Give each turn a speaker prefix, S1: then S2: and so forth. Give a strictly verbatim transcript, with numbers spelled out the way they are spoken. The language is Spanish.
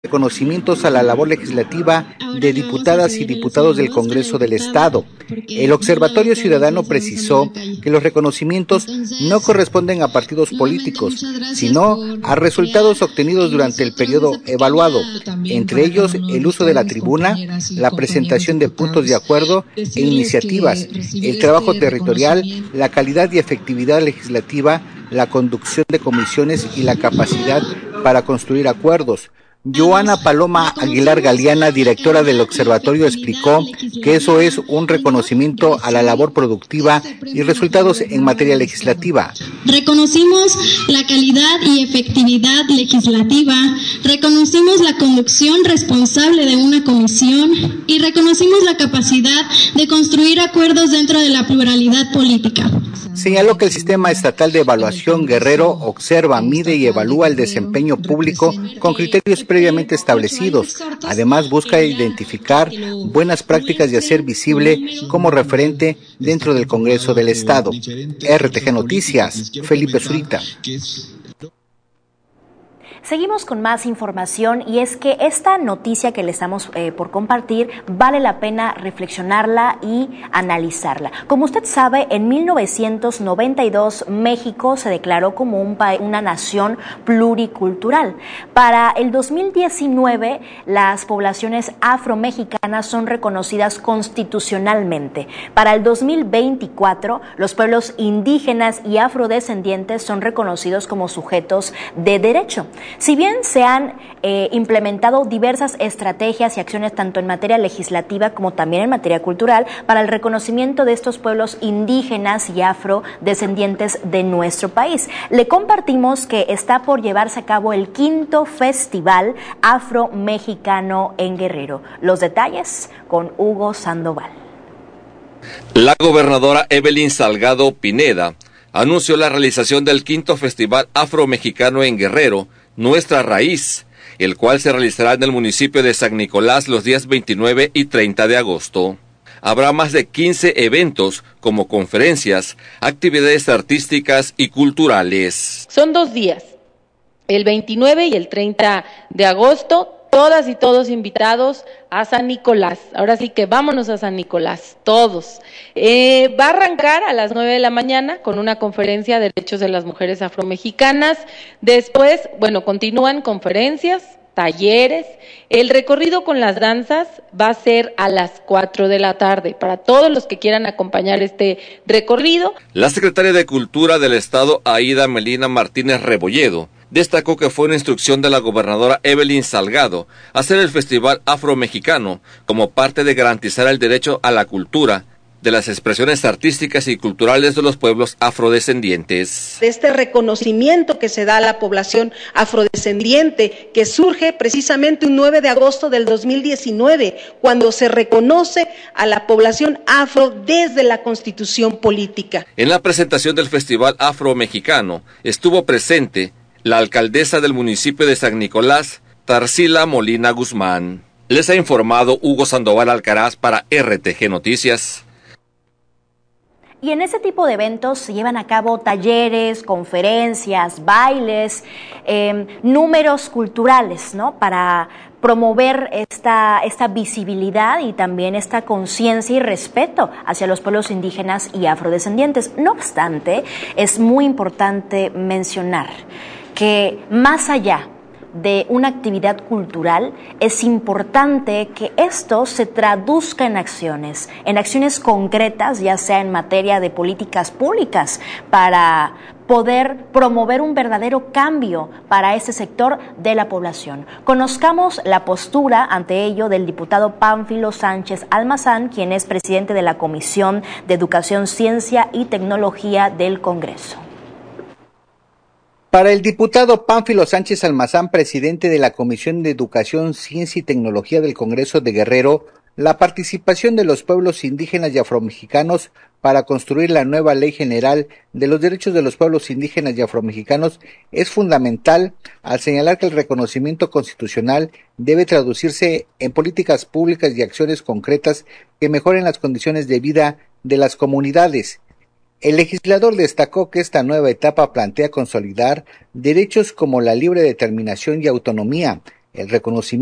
S1: reconocimientos a la labor legislativa de diputadas y diputados del Congreso del Estado. El Observatorio Ciudadano precisó que los reconocimientos no corresponden a partidos políticos, sino a resultados obtenidos durante el periodo evaluado, entre ellos el uso de la tribuna, la presentación de puntos de acuerdo e iniciativas, el trabajo territorial, la calidad y efectividad legislativa, la conducción de comisiones y la capacidad para construir acuerdos. Joana Paloma Aguilar Galeana, directora del observatorio, explicó que eso es un reconocimiento a la labor productiva y resultados en materia legislativa.
S2: Reconocimos la calidad y efectividad legislativa, reconocimos la conducción responsable de una comisión y reconocimos la capacidad de construir acuerdos dentro de la pluralidad política.
S1: Señaló que el Sistema Estatal de Evaluación Guerrero observa, mide y evalúa el desempeño público con criterios previamente establecidos. Además, busca identificar buenas prácticas y hacer visible como referente dentro del Congreso del Estado. R T G Noticias, Felipe Zurita.
S3: Seguimos con más información y es que esta noticia que le estamos eh, por compartir vale la pena reflexionarla y analizarla. Como usted sabe, en mil novecientos noventa y dos México se declaró como un pa- una nación pluricultural. Para el dos mil diecinueve, las poblaciones afromexicanas son reconocidas constitucionalmente. Para el dos mil veinticuatro, los pueblos indígenas y afrodescendientes son reconocidos como sujetos de derecho. Si bien se han eh, implementado diversas estrategias y acciones tanto en materia legislativa como también en materia cultural para el reconocimiento de estos pueblos indígenas y afrodescendientes de nuestro país, le compartimos que está por llevarse a cabo el quinto Festival Afro-Mexicano en Guerrero. Los detalles con Hugo Sandoval.
S4: La gobernadora Evelyn Salgado Pineda anunció la realización del quinto Festival Afro-Mexicano en Guerrero, Nuestra Raíz, el cual se realizará en el municipio de San Nicolás los días veintinueve y treinta de agosto. Habrá más de quince eventos como conferencias, actividades artísticas y culturales.
S5: Son dos días, el veintinueve y el treinta de agosto, todas y todos invitados a San Nicolás. Ahora sí que vámonos a San Nicolás, todos. Eh, va a arrancar a las nueve de la mañana con una conferencia de derechos de las mujeres afromexicanas. Después, bueno, continúan conferencias, talleres. El recorrido con las danzas va a ser a las cuatro de la tarde para todos los que quieran acompañar este recorrido.
S4: La secretaria de Cultura del Estado, Aida Melina Martínez Rebolledo, destacó que fue una instrucción de la gobernadora Evelyn Salgado hacer el Festival Afro-Mexicano como parte de garantizar el derecho a la cultura de las expresiones artísticas y culturales de los pueblos afrodescendientes.
S6: Este reconocimiento que se da a la población afrodescendiente, que surge precisamente un nueve de agosto del dos mil diecinueve, cuando se reconoce a la población afro desde la Constitución política.
S4: En la presentación del Festival Afro-Mexicano estuvo presente la alcaldesa del municipio de San Nicolás, Tarsila Molina Guzmán. Les ha informado Hugo Sandoval Alcaraz para R T G Noticias.
S3: Y en ese tipo de eventos se llevan a cabo talleres, conferencias, bailes, eh, números culturales, ¿no? Para promover esta, esta visibilidad y también esta conciencia y respeto hacia los pueblos indígenas y afrodescendientes. No obstante, es muy importante mencionar que más allá de una actividad cultural, es importante que esto se traduzca en acciones, en acciones concretas, ya sea en materia de políticas públicas, para poder promover un verdadero cambio para ese sector de la población. Conozcamos la postura ante ello del diputado Pánfilo Sánchez Almazán, quien es presidente de la Comisión de Educación, Ciencia y Tecnología del Congreso.
S1: Para el diputado Pánfilo Sánchez Almazán, presidente de la Comisión de Educación, Ciencia y Tecnología del Congreso de Guerrero, la participación de los pueblos indígenas y afromexicanos para construir la nueva Ley General de los Derechos de los Pueblos Indígenas y Afromexicanos es fundamental, al señalar que el reconocimiento constitucional debe traducirse en políticas públicas y acciones concretas que mejoren las condiciones de vida de las comunidades. El legislador destacó que esta nueva etapa plantea consolidar derechos como la libre determinación y autonomía, el reconocimiento